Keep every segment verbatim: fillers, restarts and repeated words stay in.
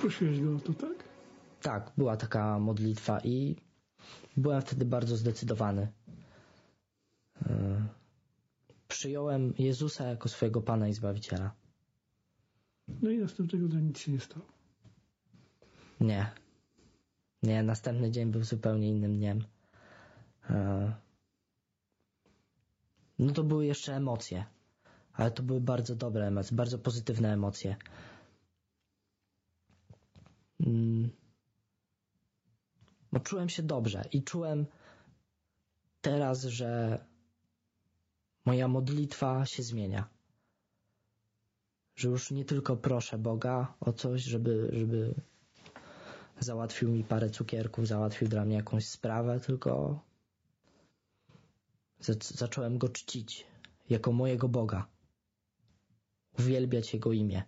Prosiłeś go o to, tak? Tak, była taka modlitwa i byłem wtedy bardzo zdecydowany. Przyjąłem Jezusa jako swojego Pana i Zbawiciela. No i następnego dnia nic się nie stało. Nie. Nie, następny dzień był zupełnie innym dniem. No to były jeszcze emocje. Ale to były bardzo dobre emocje, bardzo pozytywne emocje. Bo czułem się dobrze i czułem teraz, że moja modlitwa się zmienia. Że już nie tylko proszę Boga o coś, żeby, żeby załatwił mi parę cukierków, załatwił dla mnie jakąś sprawę, tylko zacząłem Go czcić jako mojego Boga. Uwielbiać Jego imię.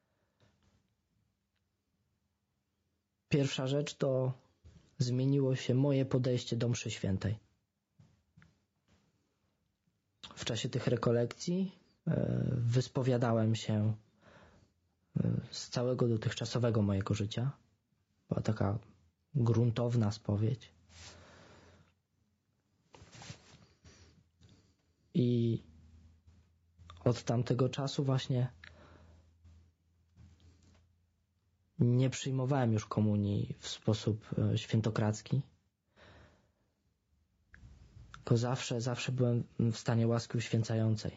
Pierwsza rzecz to zmieniło się moje podejście do mszy świętej. W czasie tych rekolekcji wyspowiadałem się z całego dotychczasowego mojego życia. Była taka gruntowna spowiedź. I od tamtego czasu właśnie nie przyjmowałem już komunii w sposób świętokradzki. Tylko zawsze, zawsze byłem w stanie łaski uświęcającej.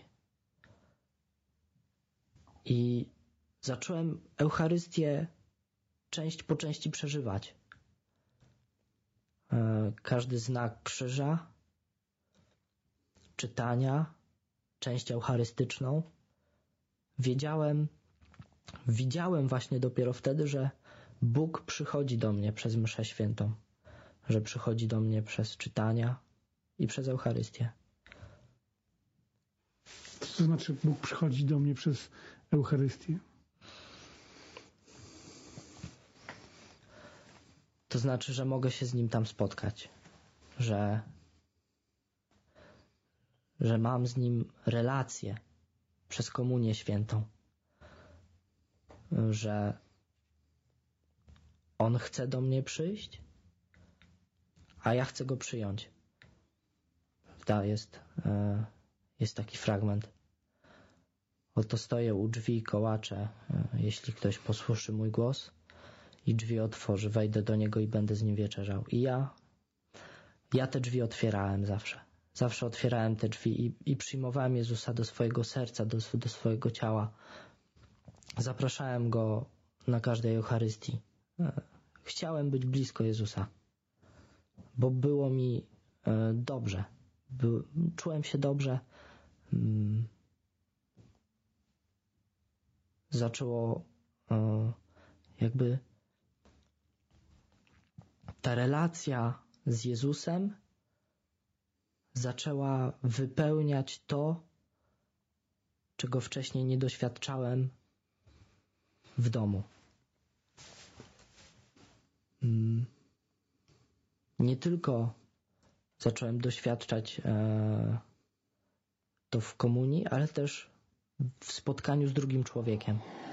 I zacząłem Eucharystię część po części przeżywać. Każdy znak krzyża, czytania, część eucharystyczną. Wiedziałem, widziałem właśnie dopiero wtedy, że Bóg przychodzi do mnie przez mszę świętą. Że przychodzi do mnie przez czytania i przez Eucharystię. Co to znaczy Bóg przychodzi do mnie przez Eucharystię? To znaczy, że mogę się z Nim tam spotkać. Że, że mam z Nim relację przez komunię świętą. Że On chce do mnie przyjść, a ja chcę Go przyjąć. Prawda? Jest, jest taki fragment. Oto stoję u drzwi i kołaczę. Jeśli ktoś posłyszy mój głos i drzwi otworzy, wejdę do niego i będę z nim wieczerzał. I ja, ja te drzwi otwierałem zawsze. Zawsze otwierałem te drzwi i, i przyjmowałem Jezusa do swojego serca, do, do swojego ciała. Zapraszałem Go na każdej Eucharystii. Chciałem być blisko Jezusa, bo było mi dobrze. By, czułem się dobrze. Zaczęło jakby ta relacja z Jezusem zaczęła wypełniać to, czego wcześniej nie doświadczałem w domu. Nie tylko zacząłem doświadczać e, to w komunii, ale też w spotkaniu z drugim człowiekiem.